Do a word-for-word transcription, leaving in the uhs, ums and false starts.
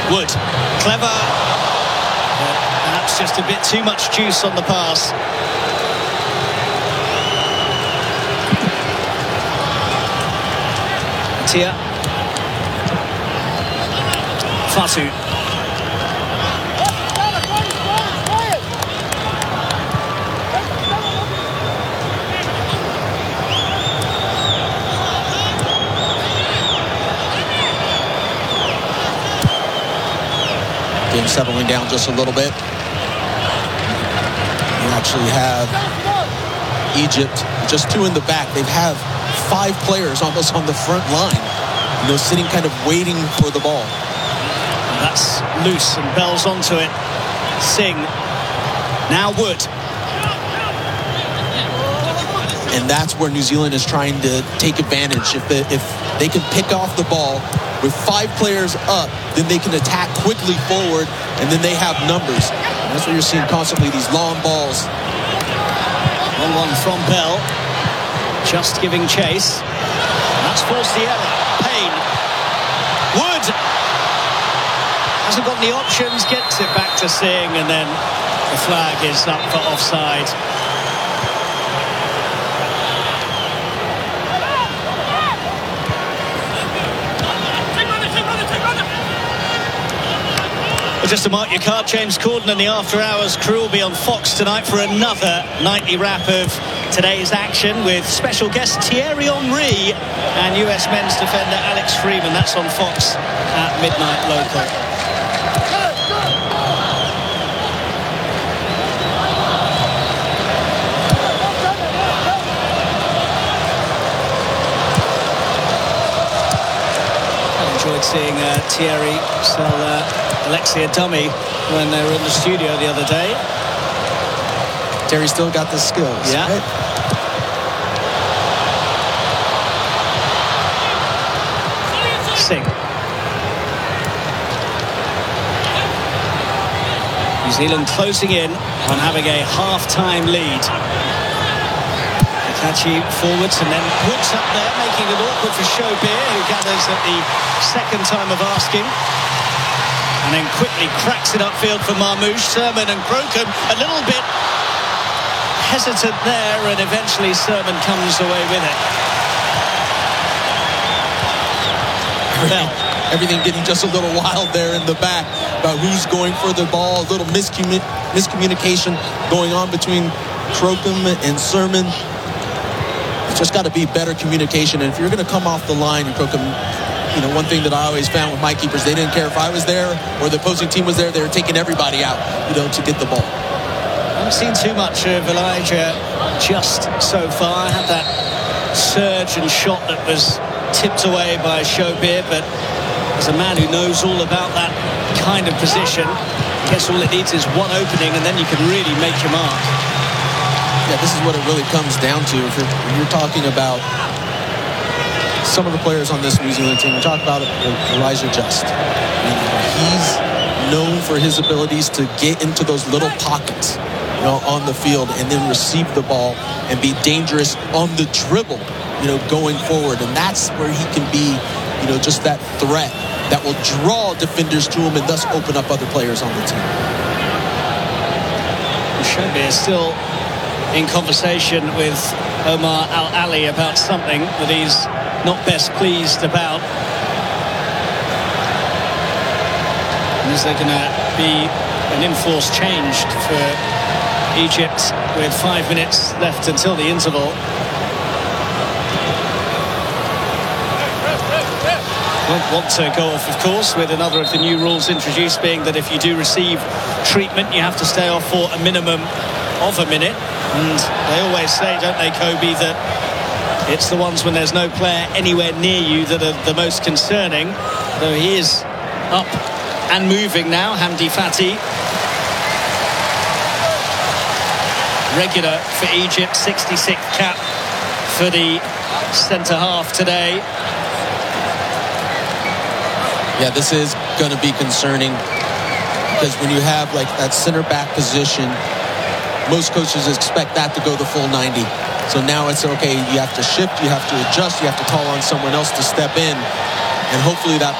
Wood, clever, but perhaps just a bit too much juice on the pass. Tia. Fatu. Game settling down just a little bit. You actually have Egypt just two in the back. They have five players almost on the front line, you know, sitting kind of waiting for the ball. That's loose and Bell's onto it. Singh. Now Wood. And that's where New Zealand is trying to take advantage. If they, if they can pick off the ball with five players up, then they can attack quickly forward, and then they have numbers. And that's what you're seeing constantly, these long balls. one one from Bell. Just giving chase. That's Forstieri. Payne. Wood. Hasn't got the options. Gets it back to Singh, and then the flag is up for offside. Just to mark your card, James Corden and the After Hours crew will be on Fox tonight for another nightly wrap of today's action with special guest Thierry Henry and U S men's defender Alex Freeman. That's on Fox at midnight local. I enjoyed seeing uh, Thierry sell uh, Alexia dummy when they were in the studio the other day. Terry still got the skills. Yeah. Right? Singh. New Zealand closing in on having a half-time lead. Hitachi forwards and then Woods up there, making it awkward for Shobir, who gathers at the second time of asking. And then quickly cracks it upfield for Marmoush. Sermon and Crocombe a little bit hesitant there, and eventually Sermon comes away with it. Bell. Everything getting just a little wild there in the back about who's going for the ball. A little miscommun miscommunication going on between Crocombe and Sermon. It's just got to be better communication. And if you're going to come off the line, Crocombe, you know, one thing that I always found with my keepers, they didn't care if I was there or the opposing team was there. They were taking everybody out, you know, to get the ball. I haven't seen too much of Elijah just so far. Had that surge and shot that was tipped away by Shobir, but as a man who knows all about that kind of position, I guess all it needs is one opening and then you can really make your mark. Yeah, this is what it really comes down to. If you're, if you're talking about some of the players on this New Zealand team, we talk about Elijah Just. You know, he's known for his abilities to get into those little pockets, you know, on the field and then receive the ball and be dangerous on the dribble, you know, going forward. And that's where he can be, you know, just that threat that will draw defenders to him and thus open up other players on the team. Shobir is still in conversation with Omar Al Ali about something that he's not best pleased about. And is there going to be an enforced change for Egypt with five minutes left until the interval? Won't want to go off, of course, with another of the new rules introduced being that if you do receive treatment, you have to stay off for a minimum of a minute. And they always say, don't they, Kobe, that it's the ones when there's no player anywhere near you that are the most concerning. Though he is up and moving now, Hamdi Fati. Regular for Egypt, sixty-sixth cap for the centre-half today. Yeah, this is going to be concerning because when you have like that center back position, most coaches expect that to go the full ninety. So now it's okay, you have to shift, you have to adjust, you have to call on someone else to step in, and hopefully that